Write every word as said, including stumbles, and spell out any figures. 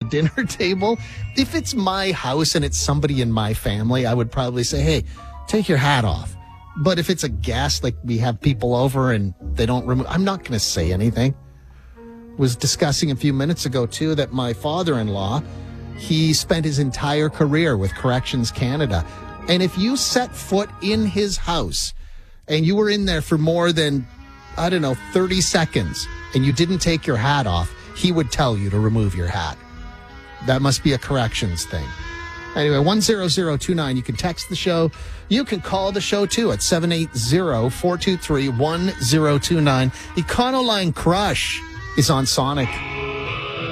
dinner table. If it's my house and it's somebody in my family, I would probably say, hey, take your hat off. But if it's a guest, like we have people over and they don't remove, I'm not going to say anything. Was discussing a few minutes ago, too, that my father-in-law, he spent his entire career with Corrections Canada. And if you set foot in his house and you were in there for more than, I don't know, thirty seconds and you didn't take your hat off, he would tell you to remove your hat. That must be a corrections thing. Anyway, one zero zero two nine. You can text the show. You can call the show, too, at seven eight zero, four two three, one zero two nine. Econoline Crush is on Sonic.